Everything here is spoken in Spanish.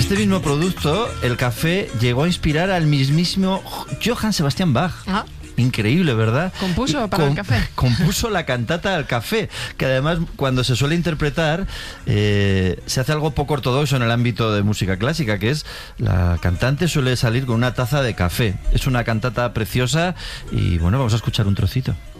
este mismo producto, el café, llegó a inspirar al mismísimo Johann Sebastian Bach. Ah. Increíble, ¿verdad? Compuso para el café. Compuso la cantata al café, que además cuando se suele interpretar se hace algo poco ortodoxo en el ámbito de música clásica, que es la cantante suele salir con una taza de café. Es una cantata preciosa y bueno, vamos a escuchar un trocito.